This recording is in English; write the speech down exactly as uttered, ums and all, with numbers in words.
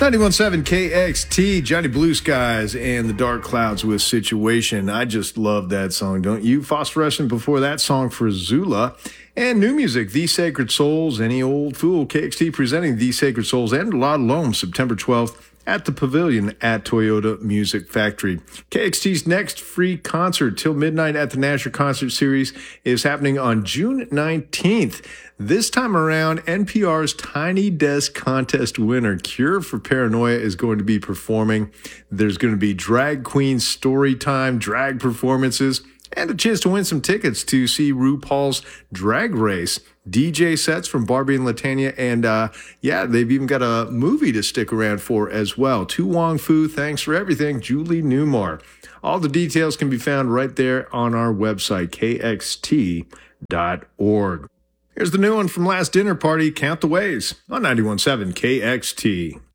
ninety-one point seven K X T, Johnny Blue Skies and the Dark Clouds with Situation. I just love that song, don't you? Phosphorescent before that song for Zula. And new music, The Sacred Souls, Any Old Fool. K X T presenting The Sacred Souls and La Lome, September twelfth at the Pavilion at Toyota Music Factory. K X T's next free concert till midnight at the Nasher Concert Series is happening on June nineteenth. This time around, N P R's Tiny Desk Contest winner, Cure for Paranoia, is going to be performing. There's going to be drag queen story time, drag performances, and a chance to win some tickets to see RuPaul's Drag Race. D J sets from Barbie and Latanya, and uh, yeah, they've even got a movie to stick around for as well. To Wong Fu, thanks for everything, Julie Newmar. All the details can be found right there on our website, K X T dot org. Here's the new one from Last Dinner Party, Count the Ways, on ninety-one point seven K X T.